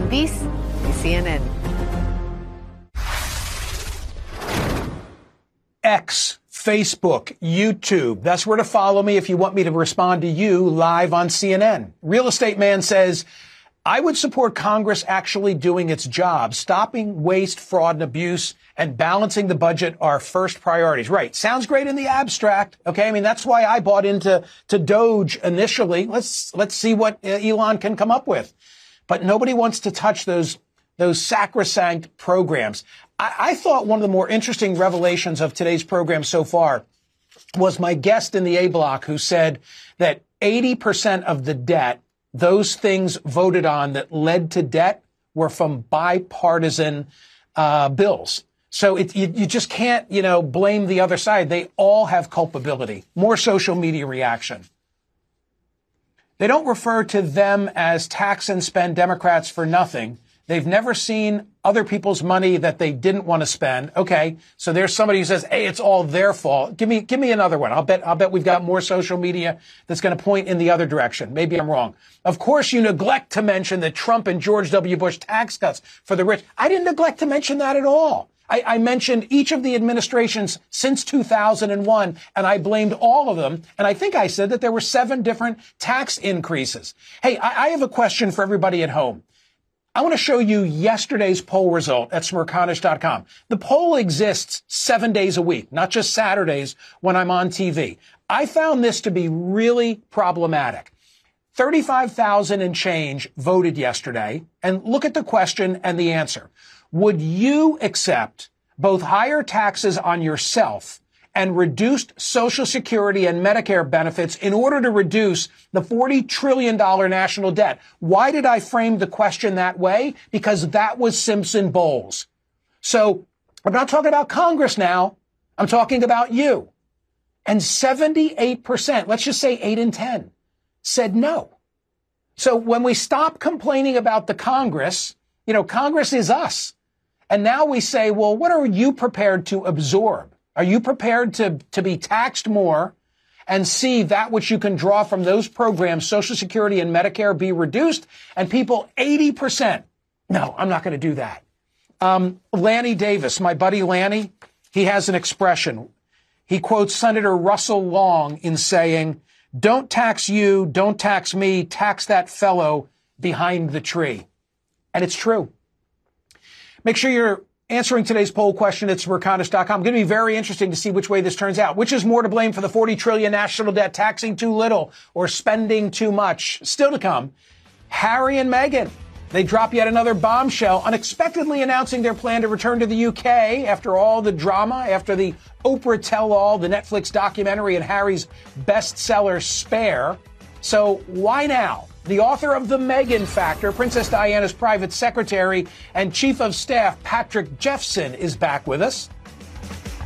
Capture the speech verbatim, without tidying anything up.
This is C N N. X, Facebook, YouTube. That's where to follow me if you want me to respond to you live on C N N. Real Estate Man says, I would support Congress actually doing its job. Stopping waste, fraud, and abuse and balancing the budget are first priorities. Right. Sounds great in the abstract. Okay. I mean, that's why I bought into to Doge initially. Let's let's see what Elon can come up with. But nobody wants to touch those those sacrosanct programs. I, I thought one of the more interesting revelations of today's program so far was my guest in the A Block who said that eighty percent of the debt, those things voted on that led to debt, were from bipartisan uh bills. So it, you, you just can't, you know, blame the other side. They all have culpability. More social media reaction. They don't refer to them as tax and spend Democrats for nothing. They've never seen other people's money that they didn't want to spend. Okay, so there's somebody who says, "Hey, it's all their fault." Give me, give me another one. I'll bet, I'll bet we've got more social media that's going to point in the other direction. Maybe I'm wrong. Of course, you neglect to mention that Trump and George W. Bush tax cuts for the rich. I didn't neglect to mention that at all. I, I mentioned each of the administrations since two thousand one, and I blamed all of them. And I think I said that there were seven different tax increases. Hey, I, I have a question for everybody at home. I want to show you yesterday's poll result at Smerconish dot com. The poll exists seven days a week, not just Saturdays when I'm on T V. I found this to be really problematic. thirty-five thousand and change voted yesterday. And look at the question and the answer. Would you accept both higher taxes on yourself and reduced Social Security and Medicare benefits in order to reduce the forty trillion dollars national debt? Why did I frame the question that way? Because that was Simpson Bowles. So I'm not talking about Congress now. I'm talking about you. And seventy-eight percent, let's just say eight in ten, said no. So when we stop complaining about the Congress, you know, Congress is us. And now we say, well, what are you prepared to absorb? Are you prepared to, to be taxed more and see that which you can draw from those programs, Social Security and Medicare, be reduced? And people, eighty percent, no, I'm not going to do that. Um, Lanny Davis, my buddy Lanny, he has an expression. He quotes Senator Russell Long in saying, don't tax you, don't tax me, tax that fellow behind the tree. And it's true. Make sure you're answering today's poll question at Smerconish dot com. It's going to be very interesting to see which way this turns out. Which is more to blame for the forty trillion dollars national debt, taxing too little or spending too much? Still to come, Harry and Meghan. They drop yet another bombshell, unexpectedly announcing their plan to return to the U K after all the drama, after the Oprah Tell-All, the Netflix documentary, and Harry's bestseller Spare. So why now? The author of The Meghan Factor, Princess Diana's private secretary and chief of staff Patrick Jeffson, is back with us.